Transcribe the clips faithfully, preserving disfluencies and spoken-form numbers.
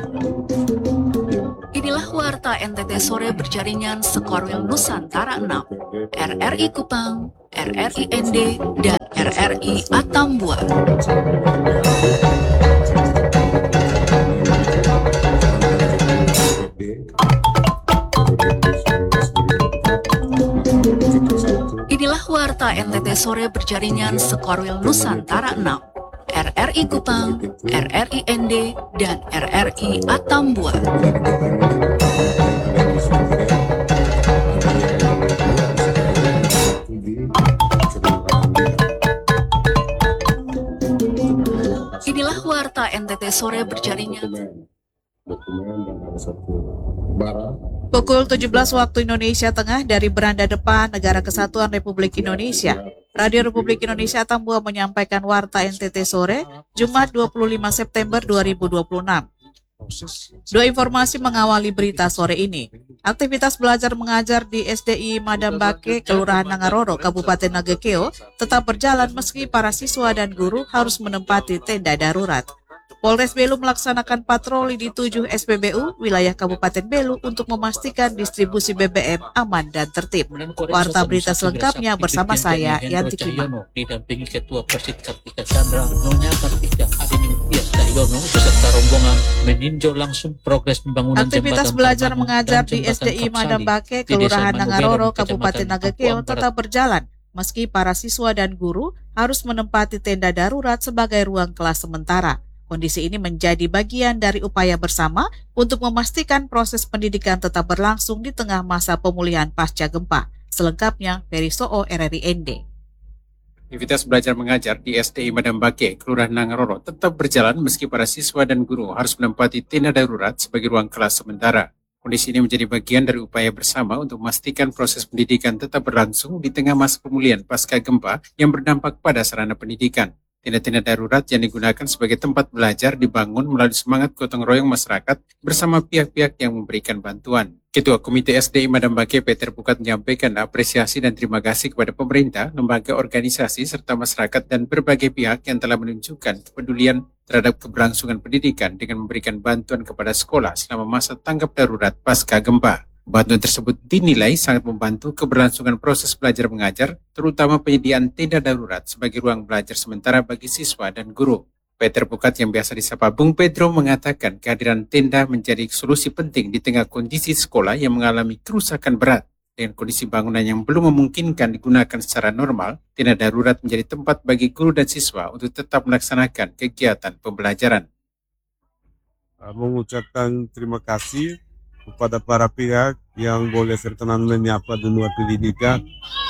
Inilah Warta N T T Sore berjaringan Sekorwil Nusantara enam, R R I Kupang, R R I N D, dan R R I Atambua. Inilah Warta N T T Sore berjaringan Sekorwil Nusantara enam, R R I Kupang, R R I N D, dan R R I Atambua. Inilah Warta N T T Sore berjaringan. Pukul tujuh belas waktu Indonesia Tengah dari beranda depan Negara Kesatuan Republik Indonesia, Radio Republik Indonesia Atambua menyampaikan Warta N T T Sore, Jumat dua puluh lima September dua ribu dua puluh enam. Dua informasi mengawali berita sore ini. Aktivitas belajar mengajar di S D I Madambake, Kelurahan Nangaroro, Kabupaten Nagekeo tetap berjalan meski para siswa dan guru harus menempati tenda darurat. Polres Belu melaksanakan patroli di tujuh S P B U wilayah Kabupaten Belu untuk memastikan distribusi B B M aman dan tertib. Warta berita selengkapnya bersama saya, Yanti Kima. Didampingi Ketua Persit Kartika Chandra, Nyonya Kartika Adining Tias Dayono beserta rombongan meninjau langsung progres pembangunan aktivitas belajar mengajar di S D I Madambake, Kelurahan Nangaroro, Kabupaten Nagekeo tetap berjalan meski para siswa dan guru harus menempati tenda darurat sebagai ruang kelas sementara. Kondisi ini menjadi bagian dari upaya bersama untuk memastikan proses pendidikan tetap berlangsung di tengah masa pemulihan pasca gempa. Selengkapnya, Ferry Soo, R R I N D. Aktivitas belajar mengajar di S D I Madambake, Kelurahan Nangaroro tetap berjalan meski para siswa dan guru harus menempati tenda darurat sebagai ruang kelas sementara. Kondisi ini menjadi bagian dari upaya bersama untuk memastikan proses pendidikan tetap berlangsung di tengah masa pemulihan pasca gempa yang berdampak pada sarana pendidikan. Tenda-tenda darurat yang digunakan sebagai tempat belajar dibangun melalui semangat gotong royong masyarakat bersama pihak-pihak yang memberikan bantuan. Ketua Komite S D I Madambake, Peter Pukat, menyampaikan apresiasi dan terima kasih kepada pemerintah, lembaga organisasi, serta masyarakat dan berbagai pihak yang telah menunjukkan kepedulian terhadap keberlangsungan pendidikan dengan memberikan bantuan kepada sekolah selama masa tanggap darurat pasca gempa. Bantuan tersebut dinilai sangat membantu keberlangsungan proses belajar mengajar, terutama penyediaan tenda darurat sebagai ruang belajar sementara bagi siswa dan guru. Peter Pukat yang biasa disapa Bung Pedro mengatakan kehadiran tenda menjadi solusi penting di tengah kondisi sekolah yang mengalami kerusakan berat. Dengan kondisi bangunan yang belum memungkinkan digunakan secara normal, tenda darurat menjadi tempat bagi guru dan siswa untuk tetap melaksanakan kegiatan pembelajaran. Mengucapkan terima kasih kepada para pihak yang boleh berkenan menyapa dunia pendidikan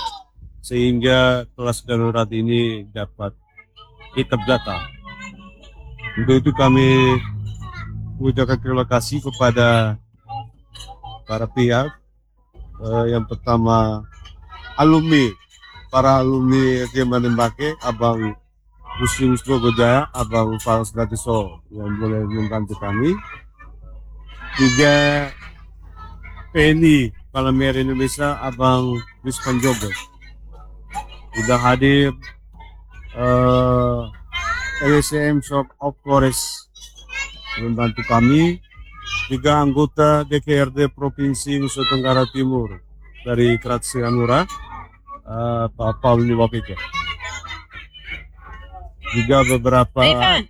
sehingga kelas darurat ini dapat tetap datang. Untuk itu kami mengucapkan terima kasih kepada para pihak. Eh, yang pertama alumni, para alumni S D I Madambake, Abang Muslim Strogodaya, Abang Fals Gatiso yang boleh membantu kami. Juga P N I Palamir Indonesia, Abang Rizkan Jogo sudah hadir. uh, L S M Shop of Flores membantu kami. Juga anggota D K R D Provinsi Nusa Tenggara Timur dari Kratsi Anura, uh, Pak Paul Niwapike. Juga beberapa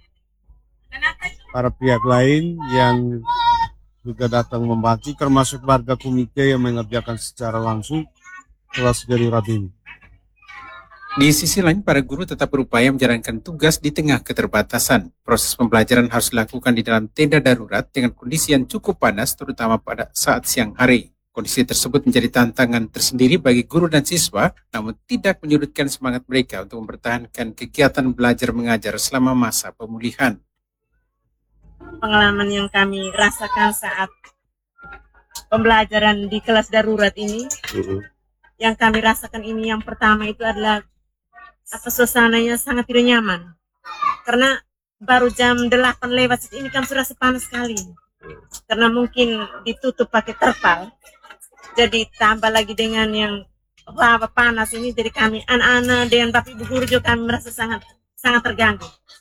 para pihak lain yang juga datang membantu, termasuk warga komite yang mengerjakan secara langsung kelas darurat ini. Di sisi lain, para guru tetap berupaya menjalankan tugas di tengah keterbatasan. Proses pembelajaran harus dilakukan di dalam tenda darurat dengan kondisi yang cukup panas, terutama pada saat siang hari. Kondisi tersebut menjadi tantangan tersendiri bagi guru dan siswa, namun tidak menyurutkan semangat mereka untuk mempertahankan kegiatan belajar mengajar selama masa pemulihan. Pengalaman yang kami rasakan saat pembelajaran di kelas darurat ini, uh-huh. yang kami rasakan ini yang pertama itu adalah apa, suasananya sangat tidak nyaman karena baru jam delapan lewat ini kan sudah panas sekali karena mungkin ditutup pakai terpal, jadi tambah lagi dengan yang wah, panas ini, jadi kami anak-anak dengan bapak ibu guru juga kami merasa sangat sangat terganggu.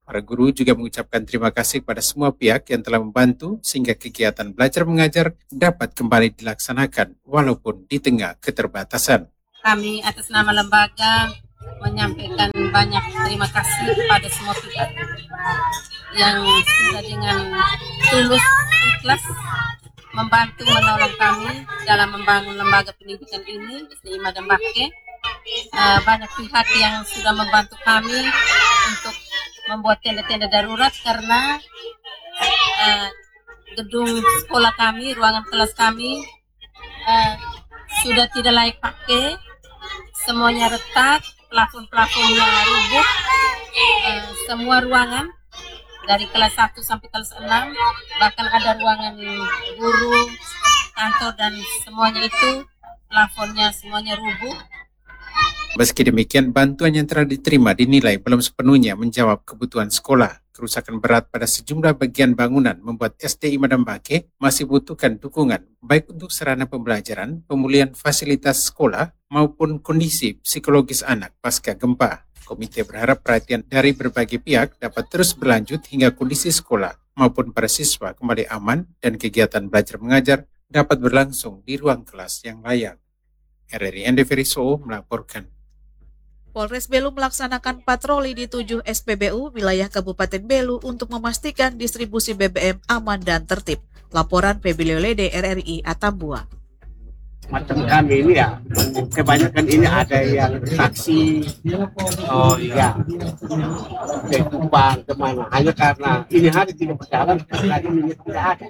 Para guru juga mengucapkan terima kasih kepada semua pihak yang telah membantu sehingga kegiatan belajar mengajar dapat kembali dilaksanakan walaupun di tengah keterbatasan. Kami atas nama lembaga menyampaikan banyak terima kasih kepada semua pihak yang sudah dengan tulus ikhlas membantu menolong kami dalam membangun lembaga pendidikan ini S D I Madam Bake. Uh, banyak pihak yang sudah membantu kami untuk membuat tenda-tenda darurat karena uh, gedung sekolah kami, ruangan kelas kami uh, sudah tidak layak pakai, semuanya retak, plafon-plafonnya rubuh, uh, semua ruangan dari kelas satu sampai kelas enam, bahkan ada ruangan guru, kantor dan semuanya itu plafonnya semuanya rubuh. Meski demikian, bantuan yang telah diterima dinilai belum sepenuhnya menjawab kebutuhan sekolah. Kerusakan berat pada sejumlah bagian bangunan membuat S D I Madam Bake masih butuhkan dukungan, baik untuk sarana pembelajaran, pemulihan fasilitas sekolah, maupun kondisi psikologis anak pasca gempa. Komite berharap perhatian dari berbagai pihak dapat terus berlanjut hingga kondisi sekolah maupun para siswa kembali aman dan kegiatan belajar mengajar dapat berlangsung di ruang kelas yang layak. R R I Ende Feriso melaporkan. Polres Belu melaksanakan patroli di tujuh S P B U wilayah Kabupaten Belu untuk memastikan distribusi B B M aman dan tertib. Laporan Febile Lede R R I Atambua. Macam kami ini ya, kebanyakan ini ada yang taksi, oh iya, ke Kupang, kemana, hanya karena ini hari tidak berjalan, karena ini tidak ada.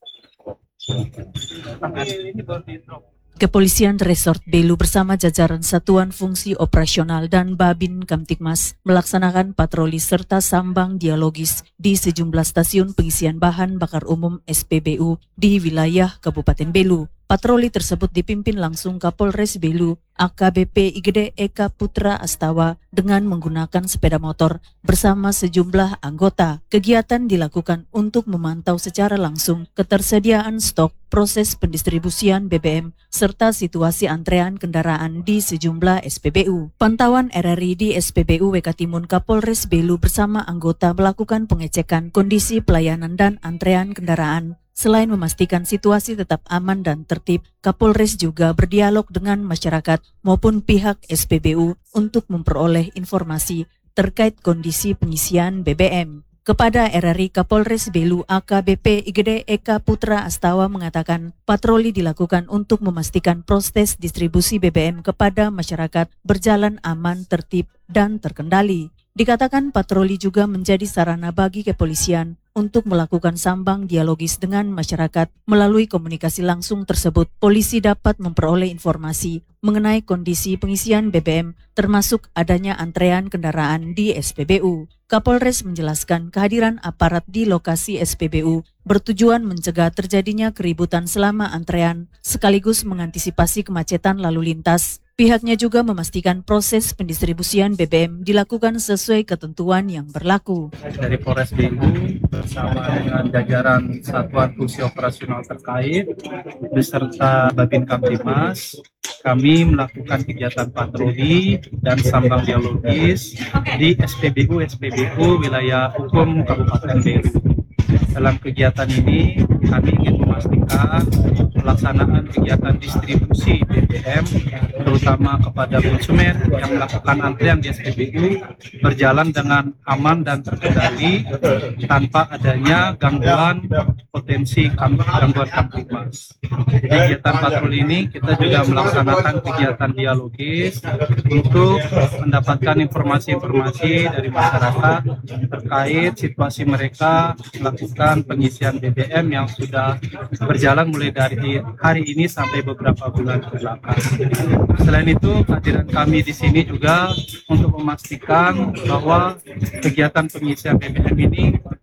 Kepolisian Resort Belu bersama jajaran Satuan Fungsi Operasional dan Babin Kamtibmas melaksanakan patroli serta sambang dialogis di sejumlah stasiun pengisian bahan bakar umum S P B U di wilayah Kabupaten Belu. Patroli tersebut dipimpin langsung Kapolres Belu A K B P I G D Eka Putra Astawa dengan menggunakan sepeda motor bersama sejumlah anggota. Kegiatan dilakukan untuk memantau secara langsung ketersediaan stok, proses pendistribusian B B M, serta situasi antrean kendaraan di sejumlah S P B U. Pantauan R R I di S P B U W K Timun Kapolres Belu bersama anggota melakukan pengecekan kondisi pelayanan dan antrean kendaraan. Selain memastikan situasi tetap aman dan tertib, Kapolres juga berdialog dengan masyarakat maupun pihak S P B U untuk memperoleh informasi terkait kondisi pengisian B B M. Kepada R R I, Kapolres Belu A K B P I G D Eka Putra Astawa mengatakan patroli dilakukan untuk memastikan proses distribusi B B M kepada masyarakat berjalan aman, tertib, dan terkendali. Dikatakan patroli juga menjadi sarana bagi kepolisian untuk melakukan sambang dialogis dengan masyarakat. Melalui komunikasi langsung tersebut, polisi dapat memperoleh informasi mengenai kondisi pengisian B B M, termasuk adanya antrean kendaraan di S P B U. Kapolres menjelaskan kehadiran aparat di lokasi S P B U bertujuan mencegah terjadinya keributan selama antrean, sekaligus mengantisipasi kemacetan lalu lintas. Pihaknya juga memastikan proses pendistribusian B B M dilakukan sesuai ketentuan yang berlaku. Dari Polres Belu bersama dengan jajaran Satuan Fungsi Operasional terkait beserta Babin Kamtibmas, kami melakukan kegiatan patroli dan sambang dialogis di S P B U S P B U wilayah hukum Kabupaten Belu. Dalam kegiatan ini kami ingin memastikan pelaksanaan kegiatan distribusi B B M terutama kepada konsumen yang melakukan antrian di S P B U berjalan dengan aman dan terkendali tanpa adanya gangguan potensi gangguan Kamtibmas. Di kegiatan patroli ini kita juga melaksanakan kegiatan dialogis untuk mendapatkan informasi-informasi dari masyarakat terkait situasi mereka melakukan pengisian B B M yang sudah berjalan mulai dari hari ini sampai beberapa bulan ke belakang. Selain itu, kehadiran kami di sini juga untuk memastikan bahwa kegiatan pengisian B B M ini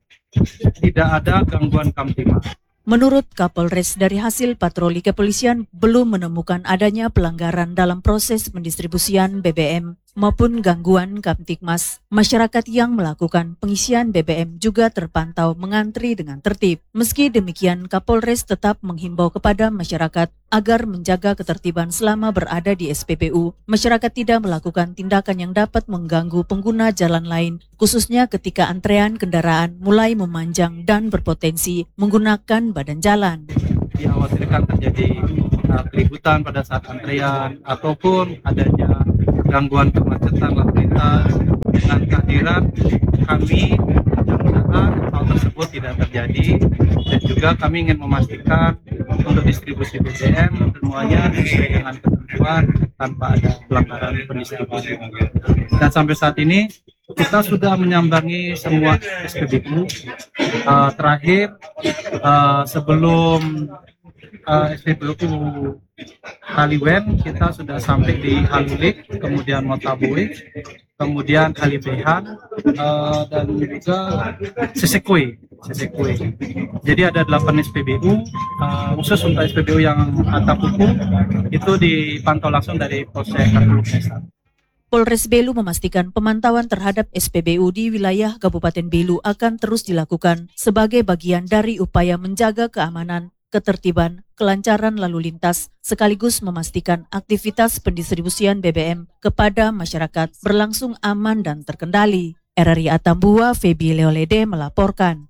tidak ada gangguan Kamtibmas. Menurut Kapolres, dari hasil patroli kepolisian belum menemukan adanya pelanggaran dalam proses pendistribusian B B M. maupun gangguan Kamtibmas. Masyarakat yang melakukan pengisian B B M juga terpantau mengantri dengan tertib. Meski demikian, Kapolres tetap menghimbau kepada masyarakat agar menjaga ketertiban selama berada di S P B U. Masyarakat tidak melakukan tindakan yang dapat mengganggu pengguna jalan lain, khususnya ketika antrean kendaraan mulai memanjang dan berpotensi menggunakan badan jalan. Dikhawatirkan terjadi uh, keributan pada saat antrean ataupun adanya gangguan kemacetan lalu lintas. Dengan kehadiran kami, mudah-mudahan hal tersebut tidak terjadi, dan juga kami ingin memastikan untuk distribusi B B M semuanya sesuai dengan ketentuan tanpa ada pelanggaran pendistribusi. Dan sampai saat ini kita sudah menyambangi semua S P B U. Uh, terakhir uh, sebelum uh, S P B U Haliwen, kita sudah sampai di Halilik, kemudian Motaboe, kemudian Halibehan, uh, dan juga Sesekue. Sesekue. Jadi ada delapan S P B U, uh, khusus untuk S P B U yang Atapupu, itu dipantau langsung dari Polsek Karbulu Desa. Polres Belu memastikan pemantauan terhadap S P B U di wilayah Kabupaten Belu akan terus dilakukan sebagai bagian dari upaya menjaga keamanan, ketertiban, kelancaran lalu lintas, sekaligus memastikan aktivitas pendistribusian B B M kepada masyarakat berlangsung aman dan terkendali. R R I Atambua, Febi Leolede melaporkan.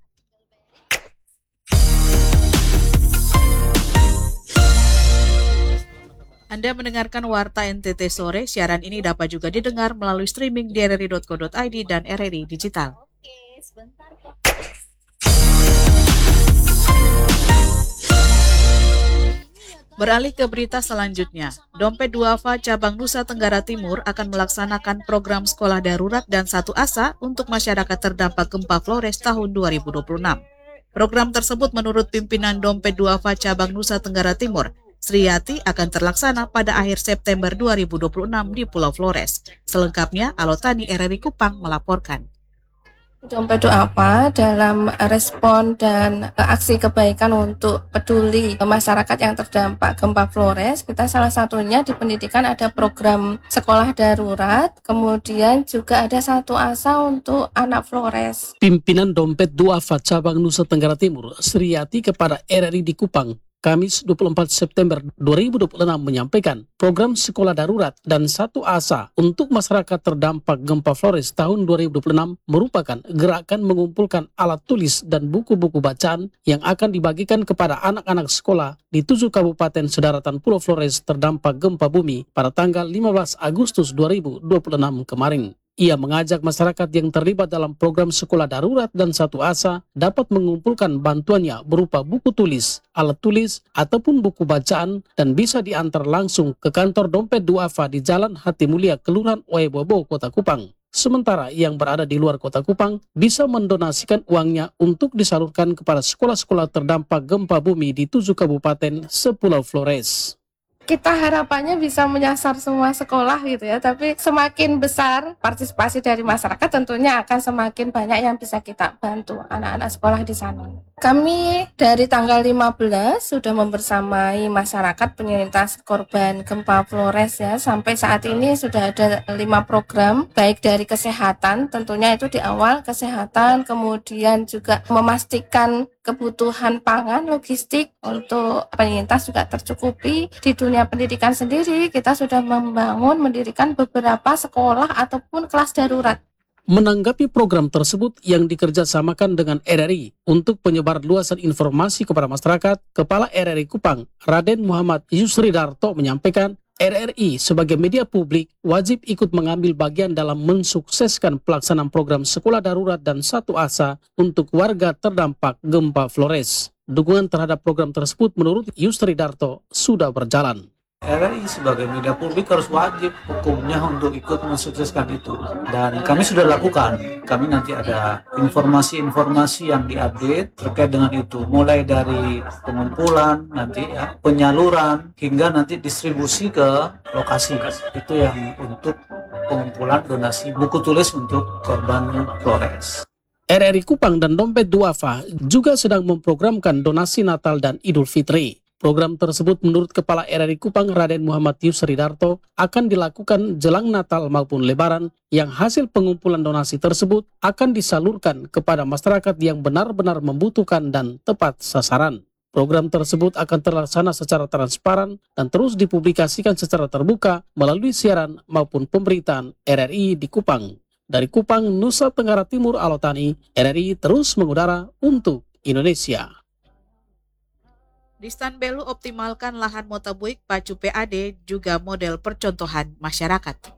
Anda mendengarkan Warta N T T Sore. Siaran ini dapat juga didengar melalui streaming di r r i dot co dot i d dan R R I Digital. Beralih ke berita selanjutnya, Dompet Duafa Cabang Nusa Tenggara Timur akan melaksanakan program sekolah darurat dan satu asa untuk masyarakat terdampak gempa Flores tahun dua ribu dua puluh enam. Program tersebut menurut pimpinan Dompet Duafa Cabang Nusa Tenggara Timur, Sriyati, akan terlaksana pada akhir September dua ribu dua puluh enam di Pulau Flores. Selengkapnya, Alotani R R I Kupang melaporkan. Dompet Duafa dalam respon dan aksi kebaikan untuk peduli masyarakat yang terdampak gempa Flores, kita salah satunya di pendidikan ada program sekolah darurat, kemudian juga ada satu asa untuk anak Flores. Pimpinan Dompet Duafa Cabang Nusa Tenggara Timur, Sriyati, kepada R R I di Kupang, Kamis dua puluh empat September dua ribu dua puluh enam menyampaikan program sekolah darurat dan satu asa untuk masyarakat terdampak gempa Flores tahun dua ribu dua puluh enam merupakan gerakan mengumpulkan alat tulis dan buku-buku bacaan yang akan dibagikan kepada anak-anak sekolah di tujuh kabupaten sedaratan Pulau Flores terdampak gempa bumi pada tanggal lima belas Agustus dua ribu dua puluh enam kemarin. Ia mengajak masyarakat yang terlibat dalam program sekolah darurat dan satu asa dapat mengumpulkan bantuannya berupa buku tulis, alat tulis, ataupun buku bacaan dan bisa diantar langsung ke kantor Dompet Duafa di Jalan Hatimulia, Kelurahan Oebobo, Kota Kupang. Sementara yang berada di luar Kota Kupang bisa mendonasikan uangnya untuk disalurkan kepada sekolah-sekolah terdampak gempa bumi di tujuh kabupaten sepulau Flores. Kita harapannya bisa menyasar semua sekolah gitu ya, tapi semakin besar partisipasi dari masyarakat tentunya akan semakin banyak yang bisa kita bantu anak-anak sekolah di sana. Kami dari tanggal lima belas sudah membersamai masyarakat penyintas korban gempa Flores ya. Sampai saat ini sudah ada lima program, baik dari kesehatan, tentunya itu di awal kesehatan, kemudian juga memastikan kebutuhan pangan, logistik untuk penyintas juga tercukupi. Di dunia pendidikan sendiri, kita sudah membangun, mendirikan beberapa sekolah ataupun kelas darurat. Menanggapi program tersebut yang dikerjasamakan dengan R R I untuk penyebar luasan informasi kepada masyarakat, Kepala R R I Kupang, Raden Muhammad Yusridarto menyampaikan, R R I sebagai media publik wajib ikut mengambil bagian dalam mensukseskan pelaksanaan program sekolah darurat dan satu asa untuk warga terdampak gempa Flores. Dukungan terhadap program tersebut menurut Yusridarto sudah berjalan. R R I sebagai media publik harus wajib hukumnya untuk ikut mensukseskan itu, dan kami sudah lakukan. Kami nanti ada informasi-informasi yang diupdate terkait dengan itu, mulai dari pengumpulan nanti ya, penyaluran hingga nanti distribusi ke lokasi. Itu yang untuk pengumpulan donasi buku tulis untuk korban Flores. R R I Kupang dan Dompet Duafa juga sedang memprogramkan donasi Natal dan Idul Fitri. Program tersebut menurut Kepala R R I Kupang Raden Muhammad Yusridarto akan dilakukan jelang Natal maupun Lebaran yang hasil pengumpulan donasi tersebut akan disalurkan kepada masyarakat yang benar-benar membutuhkan dan tepat sasaran. Program tersebut akan terlaksana secara transparan dan terus dipublikasikan secara terbuka melalui siaran maupun pemberitaan R R I di Kupang. Dari Kupang, Nusa Tenggara Timur, Alotani, R R I terus mengudara untuk Indonesia. Di Stan Belu optimalkan lahan motobuik pacu P A D juga model percontohan masyarakat.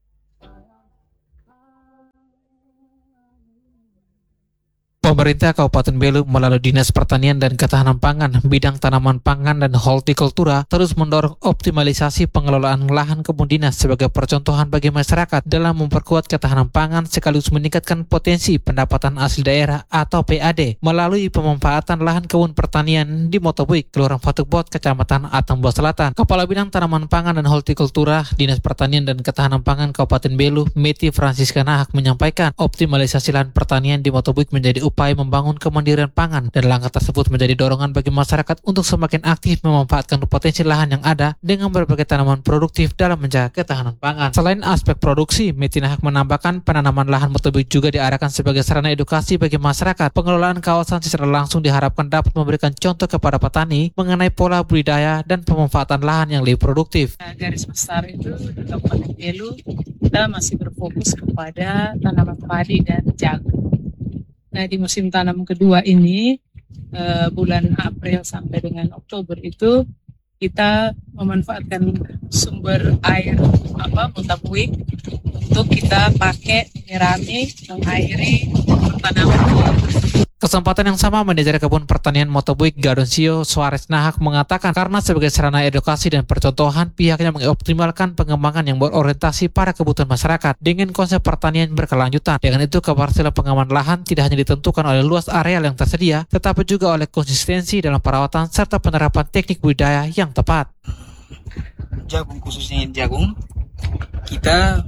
Pemerintah Kabupaten Belu melalui Dinas Pertanian dan Ketahanan Pangan, Bidang Tanaman Pangan dan Hortikultura terus mendorong optimalisasi pengelolaan lahan kebun dinas sebagai percontohan bagi masyarakat dalam memperkuat ketahanan pangan sekaligus meningkatkan potensi pendapatan asli daerah atau P A D melalui pemanfaatan lahan kebun pertanian di Motobuik, Kelurahan Fatukbot, Kecamatan Atambua Selatan. Kepala Bidang Tanaman Pangan dan Hortikultura, Dinas Pertanian dan Ketahanan Pangan Kabupaten Belu, Meti Francisca Nahak menyampaikan optimalisasi lahan pertanian di Motobuik menjadi upaya membangun kemandirian pangan dan langkah tersebut menjadi dorongan bagi masyarakat untuk semakin aktif memanfaatkan potensi lahan yang ada dengan berbagai tanaman produktif dalam menjaga ketahanan pangan. Selain aspek produksi, Meti Nahak menambahkan penanaman lahan Motobuik juga diarahkan sebagai sarana edukasi bagi masyarakat. Pengelolaan kawasan secara langsung diharapkan dapat memberikan contoh kepada petani mengenai pola budidaya dan pemanfaatan lahan yang lebih produktif. Garis besar itu di Kabupaten Belu kita masih berfokus kepada tanaman padi dan jagung. Nah, di musim tanam kedua ini, eh, bulan April sampai dengan Oktober itu, kita memanfaatkan sumber air apa Motobuik untuk kita pakai menyirami, mengairi tanaman. Kesempatan yang sama, Manajer Kebun Pertanian Motobuik Gadonsio Suarez Nahak mengatakan karena sebagai sarana edukasi dan percontohan, pihaknya mengoptimalkan pengembangan yang berorientasi pada kebutuhan masyarakat dengan konsep pertanian berkelanjutan. Dengan itu, keberhasilan pengembangan lahan tidak hanya ditentukan oleh luas areal yang tersedia, tetapi juga oleh konsistensi dalam perawatan serta penerapan teknik budidaya yang tepat. Jagung, khususnya jagung, kita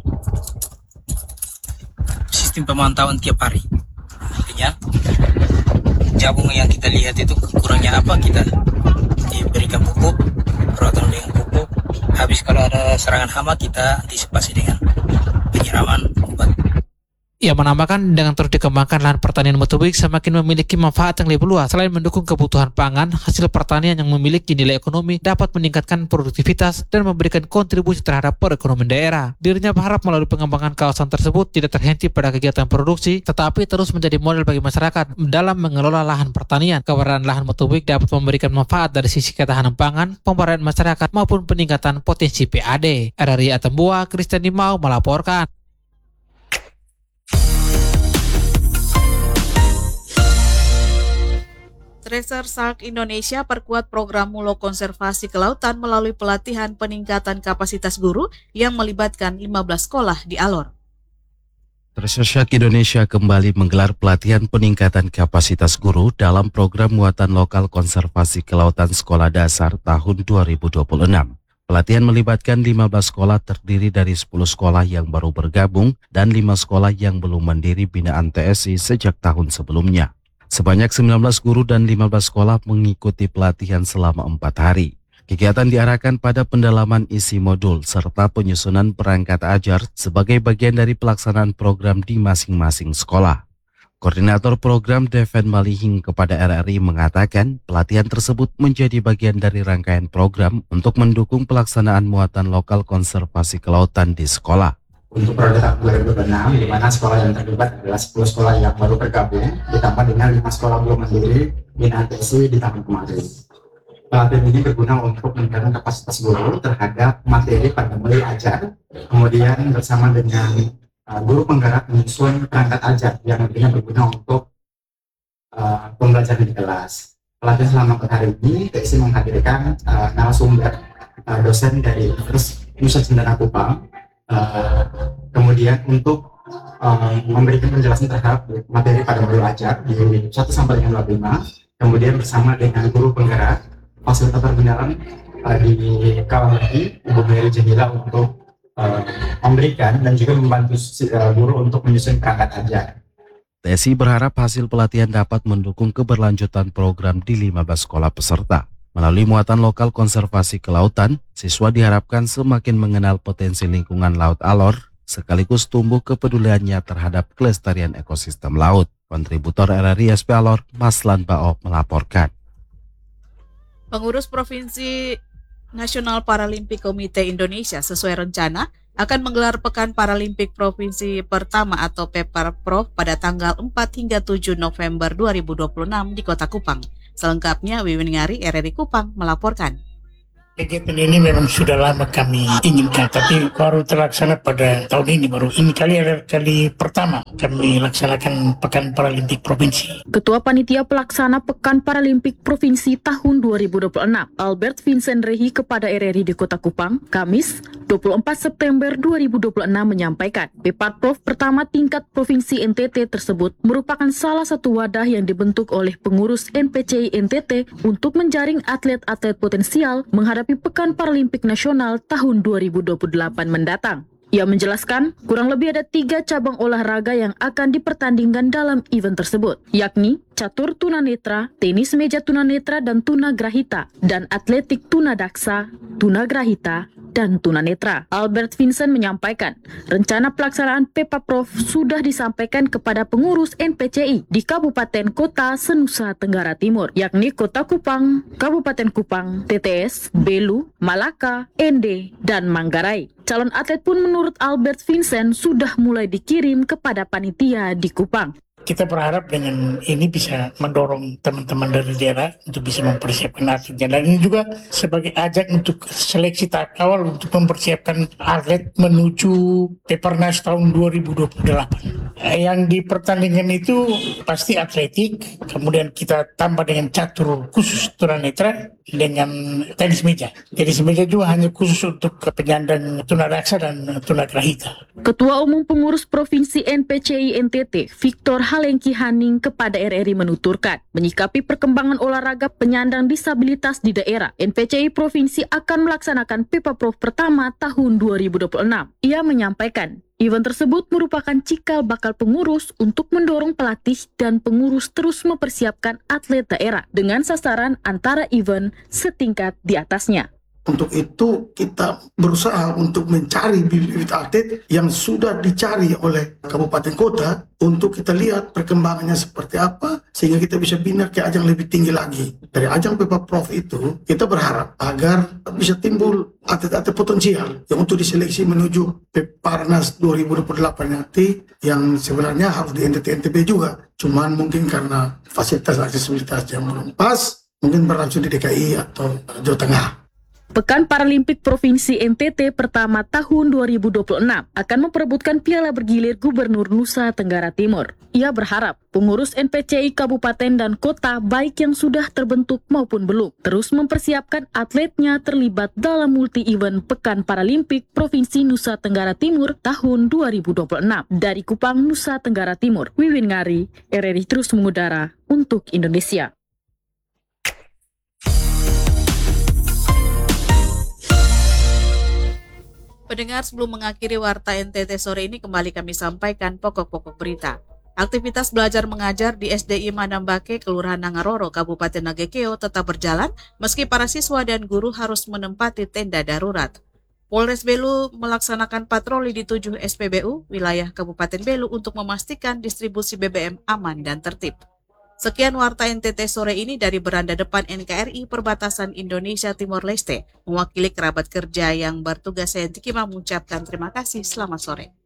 sistem pemantauan tiap hari. Artinya jagung yang kita lihat itu kurangnya apa, kita diberikan pupuk, perawatan dengan pupuk. Habis kalau ada serangan hama, kita antisipasi dengan penyiraman obat. Ia menambahkan dengan terus dikembangkan lahan pertanian Motobuik semakin memiliki manfaat yang lebih luas. Selain mendukung kebutuhan pangan, hasil pertanian yang memiliki nilai ekonomi dapat meningkatkan produktivitas dan memberikan kontribusi terhadap perekonomian daerah. Dirinya berharap melalui pengembangan kawasan tersebut tidak terhenti pada kegiatan produksi, tetapi terus menjadi model bagi masyarakat dalam mengelola lahan pertanian. Keberadaan lahan Motobuik dapat memberikan manfaat dari sisi ketahanan pangan, pemberdayaan masyarakat maupun peningkatan potensi P A D. R R I Atambua, Kristian Dimau melaporkan. Treasure Shark Indonesia perkuat program Mulo Konservasi Kelautan melalui pelatihan peningkatan kapasitas guru yang melibatkan lima belas sekolah di Alor. Treasure Shark Indonesia kembali menggelar pelatihan peningkatan kapasitas guru dalam program muatan lokal konservasi kelautan sekolah dasar tahun dua ribu dua puluh enam. Pelatihan melibatkan lima belas sekolah terdiri dari sepuluh sekolah yang baru bergabung dan lima sekolah yang belum mandiri binaan T S I sejak tahun sebelumnya. Sebanyak sembilan belas guru dan lima belas sekolah mengikuti pelatihan selama empat hari. Kegiatan diarahkan pada pendalaman isi modul serta penyusunan perangkat ajar sebagai bagian dari pelaksanaan program di masing-masing sekolah. Koordinator program Deven Malihing kepada R R I mengatakan pelatihan tersebut menjadi bagian dari rangkaian program untuk mendukung pelaksanaan muatan lokal konservasi kelautan di sekolah. Untuk periode tahun dua ribu dua puluh enam, di mana sekolah yang terlibat adalah sepuluh sekolah yang baru bergabung, ditambah dengan lima sekolah belum mandiri binaan T S I di tahun kemarin. Pelatihan ini berguna untuk meningkatkan kapasitas guru terhadap materi pada mulai ajar, kemudian bersama dengan uh, guru penggerak menyusun perangkat ajar yang nantinya berguna untuk uh, pembelajaran di kelas. Pelatihan selama empat hari ini, T S I menghadirkan uh, narasumber uh, dosen dari Universitas Nusa Tenggara Kupang. Uh, kemudian untuk uh, memberikan penjelasan terhadap materi pada modul ajar di satu sampai dengan dua puluh lima, kemudian bersama dengan guru penggerak, fasilitator pendalam uh, di Kawalati, Ibu Mary Jahila untuk uh, memberikan dan juga membantu uh, guru untuk menyusun perangkat ajar. T S I berharap hasil pelatihan dapat mendukung keberlanjutan program di lima belas sekolah peserta. Melalui muatan lokal konservasi kelautan, siswa diharapkan semakin mengenal potensi lingkungan laut alor, sekaligus tumbuh kepeduliannya terhadap kelestarian ekosistem laut. Kontributor R R I S P Alor, Maslan Baok melaporkan. Pengurus Provinsi Nasional Paralimpik Komite Indonesia sesuai rencana akan menggelar Pekan Paralimpik Provinsi pertama atau Peparprov pada tanggal empat hingga tujuh November dua ribu dua puluh enam di Kota Kupang. Selengkapnya Wiwin Ngari, R R I Kupang melaporkan. Kegiatan ini memang sudah lama kami inginkan, tapi baru terlaksana pada tahun ini. Baru ini kali adalah kali pertama kami laksanakan Pekan Paralimpik Provinsi. Ketua Panitia Pelaksana Pekan Paralimpik Provinsi tahun dua ribu dua puluh enam, Albert Vincent Rehi kepada R R I di Kota Kupang, Kamis dua puluh empat September dua ribu dua puluh enam menyampaikan, Peparprov pertama tingkat Provinsi N T T tersebut merupakan salah satu wadah yang dibentuk oleh pengurus N P C I N T T untuk menjaring atlet-atlet potensial menghadapi Pekan Paralimpik Nasional tahun dua ribu dua puluh delapan mendatang. Ia menjelaskan, kurang lebih ada tiga cabang olahraga yang akan dipertandingkan dalam event tersebut, yakni catur tunanetra, tenis meja tunanetra dan tunagrahita, dan atletik tunadaksa, tunagrahita, dan tunanetra. Albert Vincent menyampaikan, rencana pelaksanaan Peparprov sudah disampaikan kepada pengurus N P C I di Kabupaten Kota Senusa Tenggara Timur, yakni Kota Kupang, Kabupaten Kupang, T T S, Belu, Malaka, Ende, dan Manggarai. Calon atlet pun menurut Albert Vincent sudah mulai dikirim kepada panitia di Kupang. Kita berharap dengan ini bisa mendorong teman-teman dari daerah untuk bisa mempersiapkan atletnya. Dan ini juga sebagai ajak untuk seleksi tahap awal untuk mempersiapkan atlet menuju Peparnas tahun dua ribu dua puluh delapan. Yang dipertandingkan itu pasti atletik, kemudian kita tambah dengan catur khusus tunanetra dengan tenis meja. Tenis meja juga hanya khusus untuk penyandang tunadaksa dan tunagrahita. Ketua Umum Pengurus Provinsi N P C I N T T, Victor Halengki Haning kepada R R I menuturkan, menyikapi perkembangan olahraga penyandang disabilitas di daerah, N P C I Provinsi akan melaksanakan Peparprov pertama tahun dua ribu dua puluh enam. Ia menyampaikan, event tersebut merupakan cikal bakal pengurus untuk mendorong pelatih dan pengurus terus mempersiapkan atlet daerah dengan sasaran antara event setingkat di atasnya. Untuk itu kita berusaha untuk mencari bibit atlet yang sudah dicari oleh kabupaten kota untuk kita lihat perkembangannya seperti apa sehingga kita bisa bina ke ajang lebih tinggi lagi. Dari ajang Peparprov itu kita berharap agar bisa timbul atlet-atlet potensial yang untuk diseleksi menuju Peparnas dua ribu dua puluh delapan nanti yang sebenarnya harus di N T T N T B juga. Cuman mungkin karena fasilitas aksesibilitas yang belum pas mungkin berlangsung di D K I atau Jawa Tengah. Pekan Paralimpik Provinsi N T T pertama tahun dua ribu dua puluh enam akan memperebutkan piala bergilir Gubernur Nusa Tenggara Timur. Ia berharap pengurus N P C I kabupaten dan kota baik yang sudah terbentuk maupun belum terus mempersiapkan atletnya terlibat dalam multi-event Pekan Paralimpik Provinsi Nusa Tenggara Timur tahun dua ribu dua puluh enam. Dari Kupang, Nusa Tenggara Timur, Wiwin Ngari, R R I terus mengudara untuk Indonesia. Pendengar, sebelum mengakhiri Warta N T T sore ini, kembali kami sampaikan pokok-pokok berita. Aktivitas belajar mengajar di S D I Madambake, Kelurahan Nangaroro, Kabupaten Nagekeo tetap berjalan meski para siswa dan guru harus menempati tenda darurat. Polres Belu melaksanakan patroli di tujuh S P B U wilayah Kabupaten Belu untuk memastikan distribusi B B M aman dan tertib. Sekian Warta N T T sore ini dari beranda depan N K R I Perbatasan Indonesia Timor Leste. Mewakili kerabat kerja yang bertugas, saya Tiki mengucapkan terima kasih. Selamat sore.